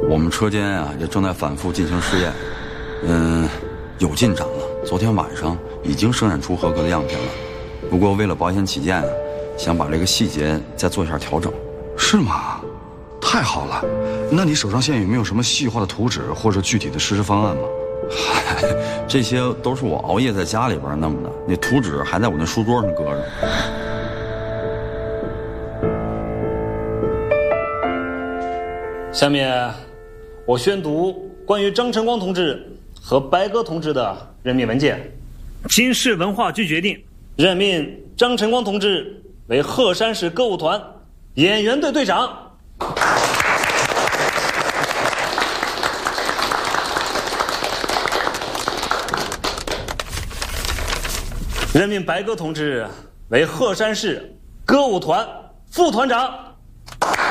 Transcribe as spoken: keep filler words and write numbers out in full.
我们车间啊也正在反复进行试验，嗯，有进展了。昨天晚上已经生产出合格的样品了，不过为了保险起见啊，想把这个细节再做一下调整。 是吗？太好了！那你手上现在有没有什么细化的图纸或者具体的实施方案吗？ 嗨，这些都是我熬夜在家里边弄的，那图纸还在我那书桌上搁着。 下面，我宣读关于张晨光同志和白鸽同志的任命文件。 经市文化局决定， 任命张晨光同志为鹤山市歌舞团演员队队长。任命白鸽同志为鹤山市歌舞团副团长。